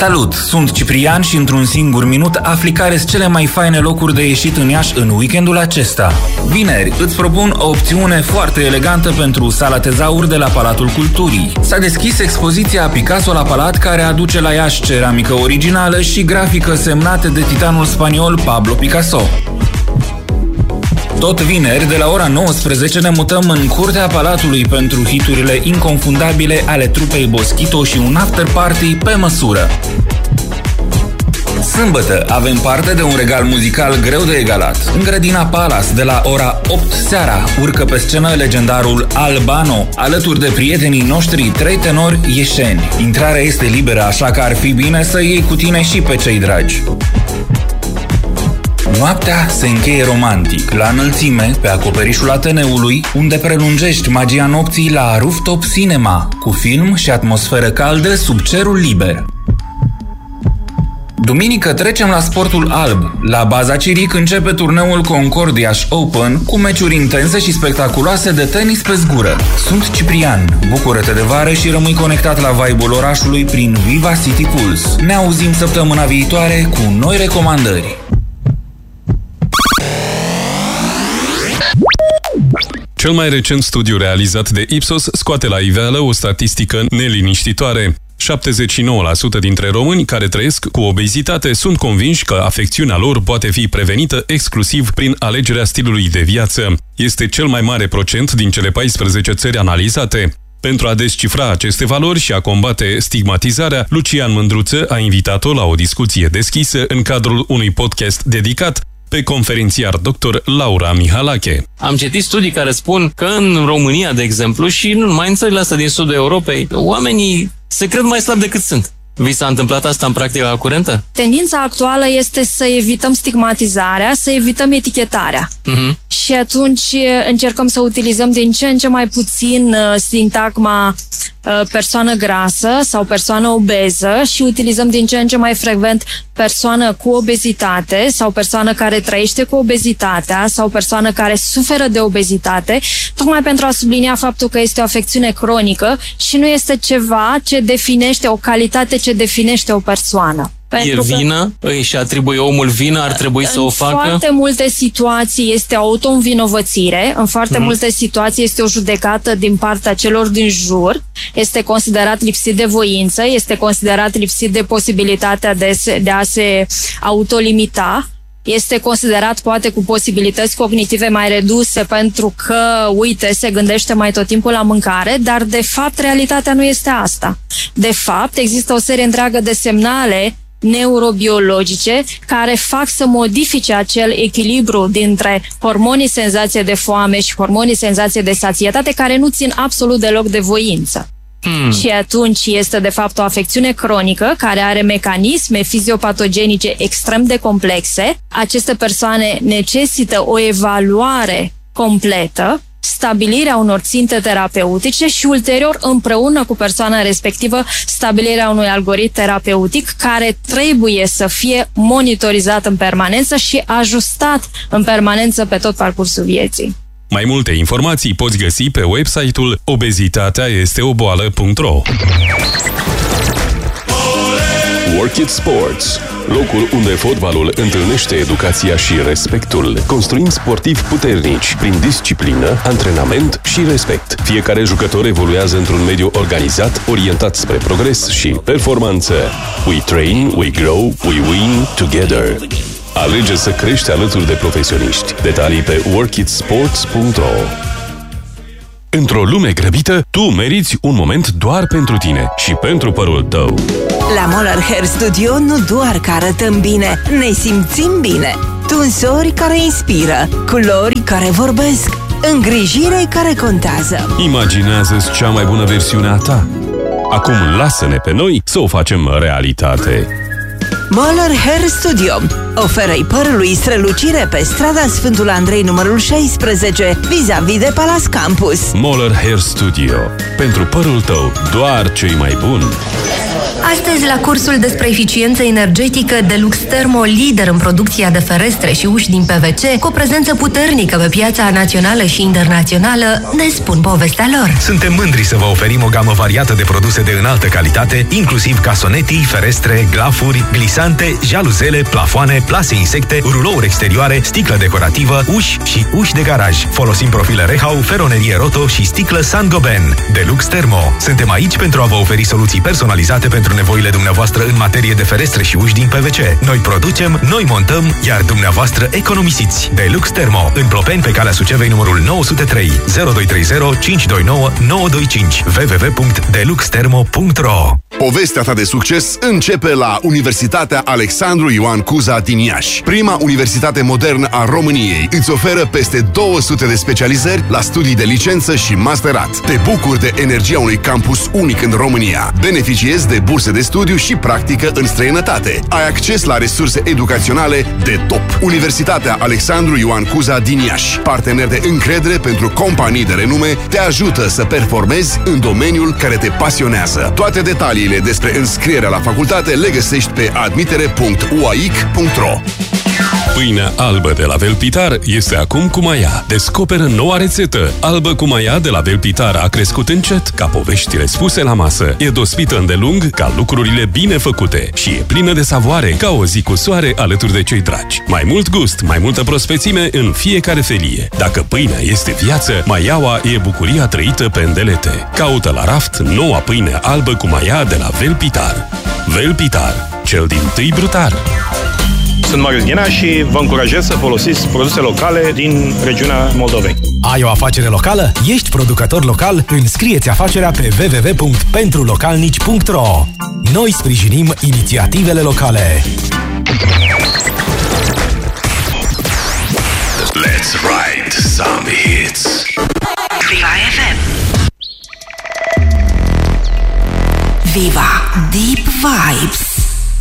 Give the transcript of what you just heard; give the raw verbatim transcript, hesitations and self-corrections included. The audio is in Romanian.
Salut, sunt Ciprian și într-un singur minut afli care-s cele mai faine locuri de ieșit în Iași în weekendul acesta. Vineri, îți propun o opțiune foarte elegantă pentru sala Tezaur de la Palatul Culturii. S-a deschis expoziția Picasso la Palat, care aduce la Iași ceramică originală și grafică semnate de titanul spaniol Pablo Picasso. Tot vineri, de la ora nouăsprezece, ne mutăm în curtea Palatului pentru hiturile inconfundabile ale trupei Boschito și un after party pe măsură. Sâmbătă avem parte de un regal muzical greu de egalat. În grădina Palace, de la ora opt seara, urcă pe scenă legendarul Albano, alături de prietenii noștri, trei tenori ieșeni. Intrarea este liberă, așa că ar fi bine să iei cu tine și pe cei dragi. Noaptea se încheie romantic, la înălțime, pe acoperișul Ateneului, unde prelungești magia nopții la Rooftop Cinema, cu film și atmosferă caldă sub cerul liber. Duminică trecem la sportul alb. La baza Ciric începe turneul Concord Iași Open, cu meciuri intense și spectaculoase de tenis pe zgură. Sunt Ciprian, bucură-te de vară și rămâi conectat la vibe-ul orașului prin Viva City Pulse. Ne auzim săptămâna viitoare cu noi recomandări. Cel mai recent studiu realizat de Ipsos scoate la iveală o statistică neliniștitoare. șaptezeci și nouă la sută dintre români care trăiesc cu obezitate sunt convinși că afecțiunea lor poate fi prevenită exclusiv prin alegerea stilului de viață. Este cel mai mare procent din cele paisprezece țări analizate. Pentru a descifra aceste valori și a combate stigmatizarea, Lucian Mândruță a invitat-o la o discuție deschisă în cadrul unui podcast dedicat pe conferențiar doctor Laura Mihalache. Am citit studii care spun că în România, de exemplu, și nu numai în țările astea din sudul Europei, oamenii se cred mai slabi decât sunt. Vi s-a întâmplat asta în practica curentă? Tendința actuală este să evităm stigmatizarea, să evităm etichetarea. Uh-huh. Și atunci încercăm să utilizăm din ce în ce mai puțin uh, sintagma uh, persoană grasă sau persoană obeză și utilizăm din ce în ce mai frecvent persoană cu obezitate sau persoană care trăiește cu obezitatea sau persoană care suferă de obezitate, tocmai pentru a sublinia faptul că este o afecțiune cronică și nu este ceva ce definește o calitate ce definește o persoană. E vină? Își atribuie omul vină? Ar trebui să o facă? În foarte multe situații este auto-învinovățire, în foarte mm. multe situații este o judecată din partea celor din jur, este considerat lipsit de voință, este considerat lipsit de posibilitatea de, se, de a se autolimita, este considerat poate cu posibilități cognitive mai reduse pentru că, uite, se gândește mai tot timpul la mâncare, dar de fapt realitatea nu este asta. De fapt, există o serie întreagă de semnale neurobiologice care fac să modifice acel echilibru dintre hormonii senzație de foame și hormonii senzație de sațietate care nu țin absolut deloc de voință. Hmm. Și atunci este de fapt o afecțiune cronică care are mecanisme fiziopatogenice extrem de complexe. Aceste persoane necesită o evaluare completă, stabilirea unor ținte terapeutice și ulterior, împreună cu persoana respectivă, stabilirea unui algoritm terapeutic care trebuie să fie monitorizat în permanență și ajustat în permanență pe tot parcursul vieții. Mai multe informații poți găsi pe website-ul obezitatea este o boală punct ro. Work It Sports, locul unde fotbalul întâlnește educația și respectul. Construim sportivi puternici prin disciplină, antrenament și respect. Fiecare jucător evoluează într-un mediu organizat, orientat spre progres și performanță. We train, we grow, we win together. Alege să crești alături de profesioniști. Detalii pe work it sports punct ro. Într-o lume grăbită, tu meriți un moment doar pentru tine și pentru părul tău. La Molar Hair Studio nu doar că arătăm bine, ne simțim bine. Tunsori care inspiră, culori care vorbesc, îngrijire care contează. Imaginează-ți cea mai bună versiune a ta. Acum lasă-ne pe noi să o facem realitate. Molar Hair Studio oferă-i părului strălucire pe strada Sfântul Andrei numărul șaisprezece, vis-a-vis de Palace Campus. Molar Hair Studio. Pentru părul tău, doar cei mai buni. Astăzi, la cursul despre eficiență energetică, Delux Thermo, lider în producția de ferestre și uși din P V C, cu o prezență puternică pe piața națională și internațională, ne spun povestea lor. Suntem mândri să vă oferim o gamă variată de produse de înaltă calitate, inclusiv casonetii, ferestre, glafuri, glisante, jaluzele, plafoane, plase insecte, rulouri exterioare, sticlă decorativă, uși și uși de garaj. Folosim profile Rehau, feronerie Roto și sticlă Saint-Gobain. Delux Thermo. Suntem aici pentru a vă oferi soluții personalizate pentru nevoile dumneavoastră în materie de ferestre și uși din P V C. Noi producem, noi montăm, iar dumneavoastră economisiți. Delux Thermo. În Plopeni, pe calea Sucevei, numărul nouă zero trei zero doi trei zero cinci doi nouă nouă doi cinci w w w punct delux thermo punct r o. Povestea ta de succes începe la Universitatea Alexandru Ioan Cuza din Iași. Prima universitate modernă a României îți oferă peste două sute de specializări la studii de licență și masterat. Te bucuri de energia unui campus unic în România. Beneficiezi de burse de studiu și practică în străinătate. Ai acces la resurse educaționale de top. Universitatea Alexandru Ioan Cuza din Iași, partener de încredere pentru companii de renume, te ajută să performezi în domeniul care te pasionează. Toate detaliile despre înscrierea la facultate le găsești pe admitere punct u a i c punct r o. Pâinea albă de la Velpitar este acum cu maia. Descoperă noua rețetă. Albă cu maia de la Velpitar a crescut încet, ca poveștile spuse la masă. E dospită îndelung, ca lucrurile bine făcute. Și e plină de savoare, ca o zi cu soare alături de cei dragi. Mai mult gust, mai multă prospețime în fiecare felie. Dacă pâinea este viață, maiaua e bucuria trăită pe îndelete. Caută la raft noua pâine albă cu maia de la Velpitar. Velpitar, cel dintâi brutar. Sunt Marius Ghena și vă încurajez să folosiți produse locale din regiunea Moldovei. Ai o afacere locală? Ești producător local? Înscrie-ți afacerea pe w w w punct pentru localnici punct r o. Noi sprijinim inițiativele locale. Let's write some hits. Viva F M. Viva Deep Vibes.